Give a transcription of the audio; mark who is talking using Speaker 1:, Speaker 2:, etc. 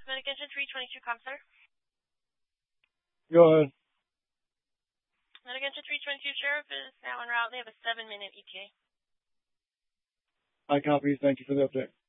Speaker 1: Medic Engine 322, sir.
Speaker 2: Go ahead.
Speaker 1: Medic Engine 322, Sheriff is now en route. They have a 7-minute ETA.
Speaker 2: I copy. Thank you for the update.